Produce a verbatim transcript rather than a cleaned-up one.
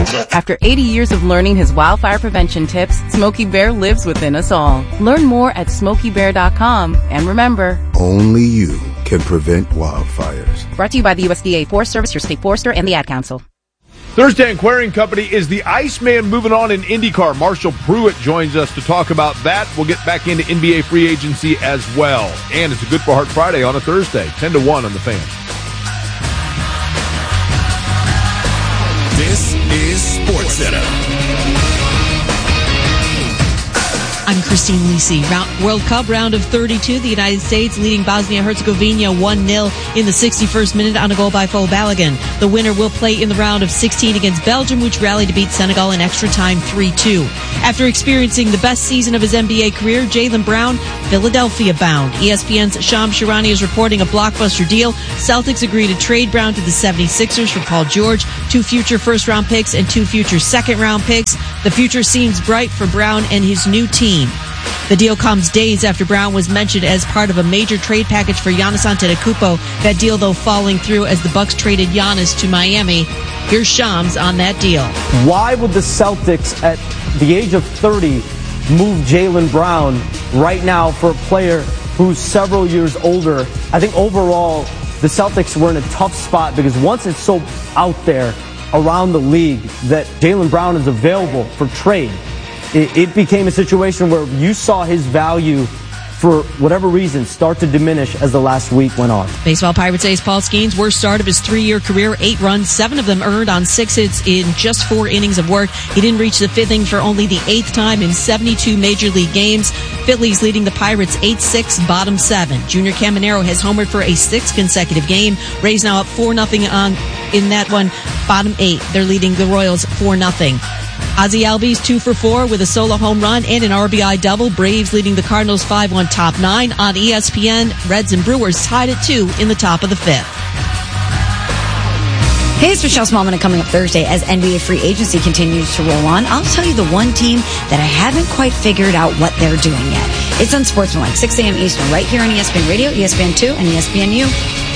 After eighty years of learning his wildfire prevention tips, Smokey Bear lives within us all. Learn more at smokey bear dot com. And remember, only you can prevent wildfires. Brought to you by the U S D A Forest Service, your state forester, and the Ad Council. Thursday Aquarium Company is the Iceman moving on in IndyCar. Marshall Pruitt joins us to talk about that. We'll get back into N B A free agency as well. And it's a Good for Heart Friday on a Thursday, ten to one on the Fan. This is SportsCenter. I'm Christine Lisi. World Cup round of thirty-two. The United States leading Bosnia-Herzegovina one nil in the sixty-first minute on a goal by Fo Balogun. The winner will play in the round of sixteen against Belgium, which rallied to beat Senegal in extra time three two. After experiencing the best season of his N B A career, Jaylen Brown, Philadelphia bound. E S P N's Shams Charania is reporting a blockbuster deal. Celtics agree to trade Brown to the seventy-sixers for Paul George, two future first-round picks, and two future second-round picks. The future seems bright for Brown and his new team. The deal comes days after Brown was mentioned as part of a major trade package for Giannis Antetokounmpo. That deal, though, falling through as the Bucks traded Giannis to Miami. Here's Shams on that deal. Why would the Celtics, at the age of thirty, move Jaylen Brown right now for a player who's several years older? I think overall, the Celtics were in a tough spot because once it's so out there around the league that Jaylen Brown is available for trade, it became a situation where you saw his value, for whatever reason, start to diminish as the last week went on. Baseball Pirates ace Paul Skeens' worst start of his three-year career, eight runs, seven of them earned on six hits in just four innings of work. He didn't reach the fifth inning for only the eighth time in seventy-two Major League games. Phillies leading the Pirates eight six, bottom seven. Junior Caminero has homered for a sixth consecutive game. Rays now up four nothing on in that one, bottom eight. They're leading the Royals four nothing. Ozzie Albies two for four with a solo home run and an R B I double. Braves leading the Cardinals five one top nine. On E S P N, Reds and Brewers tied at two in the top of the fifth. Hey, it's Michelle Smallman, coming up Thursday as N B A free agency continues to roll on. I'll tell you the one team that I haven't quite figured out what they're doing yet. It's Unsportsmanlike, six a.m. Eastern, right here on E S P N Radio, E S P N two, and E S P N U.